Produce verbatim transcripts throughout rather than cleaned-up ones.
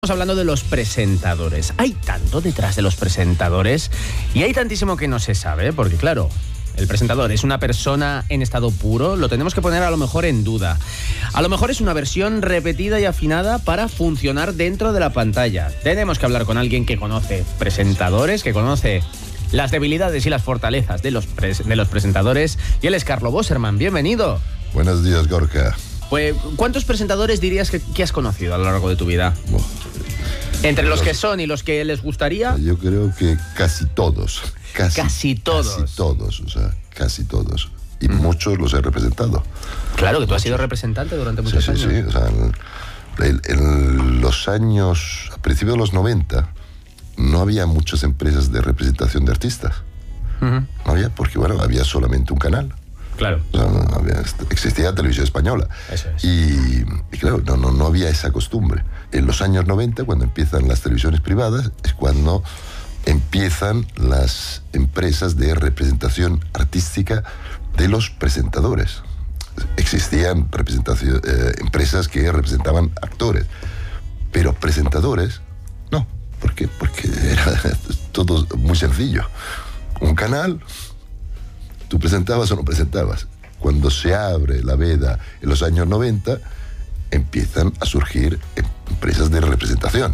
Estamos hablando de los presentadores. Hay tanto detrás de los presentadores y hay tantísimo que no se sabe, porque claro, el presentador es una persona en estado puro, lo tenemos que poner a lo mejor en duda. A lo mejor es una versión repetida y afinada para funcionar dentro de la pantalla. Tenemos que hablar con alguien que conoce presentadores, que conoce las debilidades y las fortalezas de los, pres- de los presentadores. Y él es Carlo Boserman. Bienvenido. Buenos días, Gorka. Pues, ¿cuántos presentadores dirías que, que has conocido a lo largo de tu vida? Oh. Entre los que son y los que les gustaría. Yo creo que casi todos. Casi, casi todos. Casi todos, o sea, casi todos. Y mm. muchos los he representado. Claro, que tú muchos. has sido representante durante muchos sí, años. Sí, sí, o sea, en, en los años, a principios de los noventa, no había muchas empresas de representación de artistas. Uh-huh. No había, porque bueno, había solamente un canal. Claro. O sea, no había, existía Televisión Española. Eso es. Y, y claro, no, no, no había esa costumbre. En los años noventa, cuando empiezan las televisiones privadas, es cuando empiezan las empresas de representación artística de los presentadores. Existían representación, eh, empresas que representaban actores, pero presentadores, no. ¿Por qué? Porque era todo muy sencillo. Un canal... ¿Tú presentabas o no presentabas? Cuando se abre la veda en los años noventa, empiezan a surgir empresas de representación.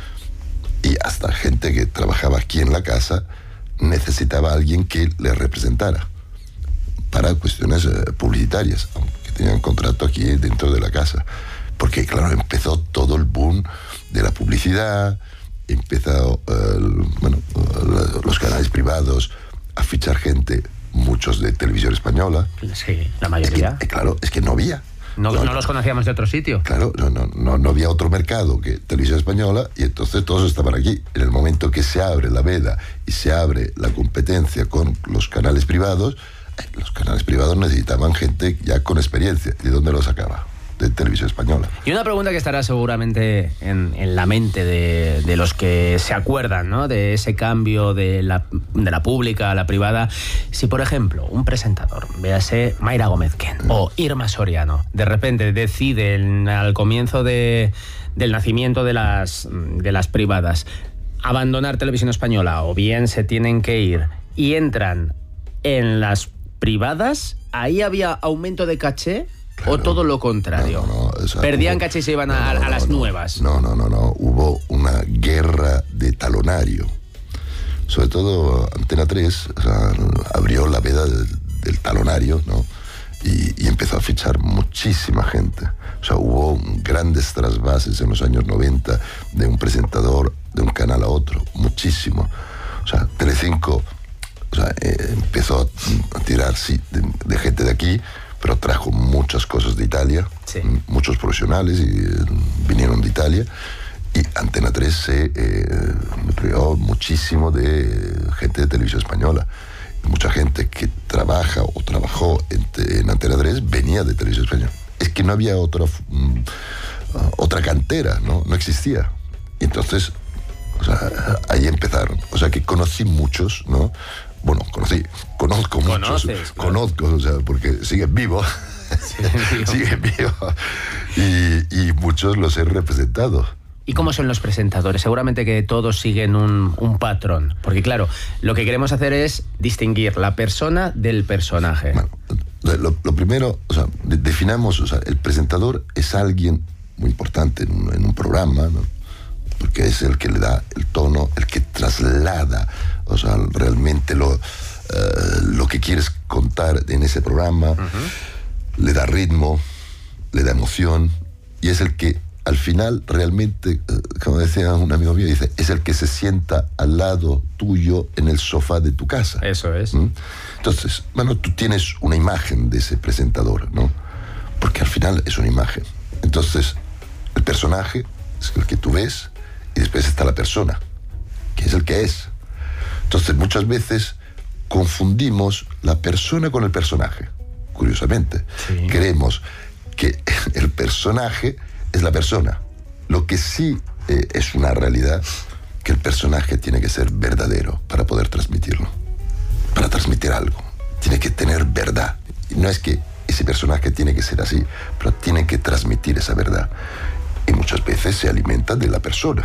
Y hasta gente que trabajaba aquí en la casa necesitaba a alguien que le representara para cuestiones eh, publicitarias, aunque tenían contrato aquí dentro de la casa. Porque, claro, empezó todo el boom de la publicidad, empezó eh, bueno, los canales privados a fichar gente, muchos de Televisión Española. Sí, la mayoría. Es que, claro, es que no había. No, no, no los conocíamos de otro sitio. Claro, no, no, no, no había otro mercado que Televisión Española, y entonces todos estaban aquí. En el momento que se abre la veda y se abre la competencia con los canales privados, los canales privados necesitaban gente ya con experiencia. ¿Y dónde lo sacaba? De Televisión Española. Y una pregunta que estará seguramente en, en la mente de, de los que se acuerdan, ¿no?, de ese cambio de la, de la pública a la privada. Si, por ejemplo, un presentador, véase Mayra Gómez-Ken o Irma Soriano, de repente deciden al comienzo de, del nacimiento de las, de las privadas abandonar Televisión Española, o bien se tienen que ir y entran en las privadas, ¿ahí había aumento de caché? Claro. ¿O todo lo contrario? No, no, no, o sea, ¿Perdían hubo, caché y se iban a, no, no, a las no, nuevas? No, no, no, no. Hubo una guerra de talonario. Sobre todo Antena tres, o sea, abrió la veda del, del talonario, ¿no? Y, y empezó a fichar muchísima gente. O sea, hubo grandes trasvases en los años noventa de un presentador de un canal a otro. Muchísimo. O sea, Telecinco, o sea, eh, empezó a, a tirar, sí, de, de gente de aquí, pero trajo muchas cosas de Italia, sí. Muchos profesionales y, eh, vinieron de Italia, y Antena tres se eh, nutrió muchísimo de gente de Televisión Española. Mucha gente que trabaja o trabajó en, en Antena tres venía de Televisión Española. Es que no había otra, um, otra cantera, ¿no? No existía. Y entonces, o sea, ahí empezaron. O sea que conocí muchos, ¿no? Bueno, conocí, conozco muchos, claro. Conozco, o sea, porque siguen vivos, sí, siguen vivos, y, y muchos los he representado. ¿Y cómo son los presentadores? Seguramente que todos siguen un, un patrón, porque claro, lo que queremos hacer es distinguir la persona del personaje. Bueno, lo, lo primero, o sea, de, definamos, o sea, el presentador es alguien muy importante en un, en un programa, ¿no? Porque es el que le da el tono, el que traslada, o sea, realmente lo, uh, lo que quieres contar en ese programa, uh-huh. Le da ritmo, le da emoción, y es el que al final realmente, uh, como decía un amigo mío, dice, es el que se sienta al lado tuyo en el sofá de tu casa. Eso es. ¿Mm? Entonces, bueno, tú tienes una imagen de ese presentador, ¿no? Porque al final es una imagen. Entonces, el personaje es el que tú ves, y después está la persona, que es el que es. Entonces, muchas veces confundimos la persona con el personaje. Curiosamente, sí. Creemos que el personaje es la persona. Lo que sí eh, es una realidad, que el personaje tiene que ser verdadero para poder transmitirlo. Para transmitir algo. Tiene que tener verdad. No es que ese personaje tiene que ser así, pero tiene que transmitir esa verdad. En muchas veces se alimenta de la persona.